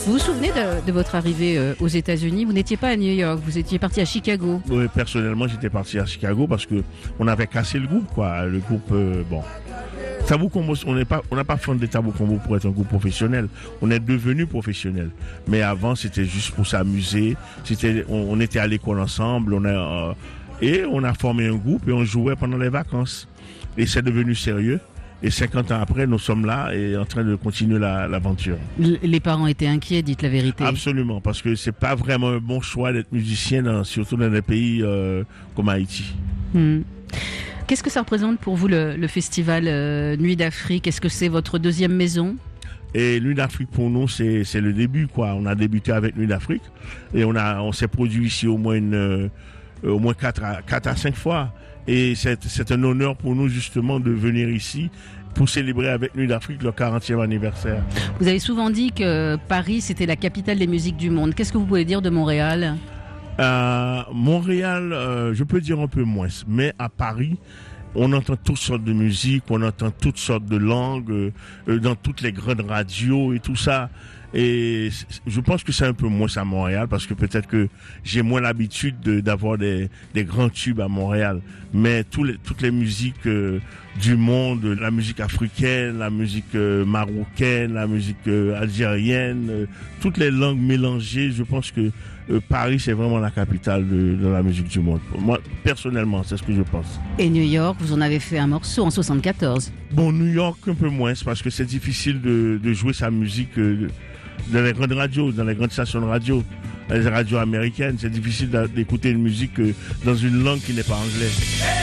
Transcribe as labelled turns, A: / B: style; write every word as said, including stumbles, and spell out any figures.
A: Vous vous souvenez de, de votre arrivée euh, aux États-Unis? Vous n'étiez pas à New York, vous étiez parti à Chicago.
B: Oui, personnellement, j'étais parti à Chicago parce que on avait cassé le groupe, quoi. Le groupe, euh, bon. Tabou Combo, on n'est pas, on n'a pas fondé Tabou Combo pour être un groupe professionnel. On est devenu professionnel. Mais avant, c'était juste pour s'amuser. C'était, on, on était à l'école ensemble. On a, euh, et on a formé un groupe et on jouait pendant les vacances. Et c'est devenu sérieux. Et cinquante ans après, nous sommes là et en train de continuer la, l'aventure.
A: Les parents étaient inquiets, dites la vérité.
B: Absolument, parce que c'est pas vraiment un bon choix d'être musicien, dans, surtout dans des pays euh, comme Haïti.
A: Hmm. Qu'est-ce que ça représente pour vous le, le festival euh, Nuit d'Afrique? Est-ce que c'est votre deuxième maison?
B: Et Nuit d'Afrique pour nous, c'est, c'est le début, quoi. On a débuté avec Nuit d'Afrique et on a, on s'est produit ici au moins une, euh, au moins quatre à, quatre à cinq fois. Et c'est, c'est un honneur pour nous justement de venir ici pour célébrer avec Nuit d'Afrique le quarantième anniversaire.
A: Vous avez souvent dit que Paris c'était la capitale des musiques du monde. Qu'est-ce que vous pouvez dire de Montréal?
B: euh, Montréal, euh, je peux dire un peu moins, mais à Paris, on entend toutes sortes de musique, on entend toutes sortes de langues euh, dans toutes les grandes radios et tout ça. Et je pense que c'est un peu moins à Montréal parce que peut-être que j'ai moins l'habitude de, d'avoir des, des grands tubes à Montréal. Mais tous les, toutes les musiques euh, du monde, la musique africaine, la musique euh, marocaine, la musique euh, algérienne, euh, toutes les langues mélangées, je pense que euh, Paris c'est vraiment la capitale de, de la musique du monde. Moi, personnellement, c'est ce que je pense.
A: Et New York, vous en avez fait un morceau en soixante-quatorze.
B: Bon, New York un peu moins parce que c'est difficile de, de jouer sa musique euh, dans les grandes radios, dans les grandes stations de radio, les radios américaines. C'est difficile d'écouter une musique dans une langue qui n'est pas anglais.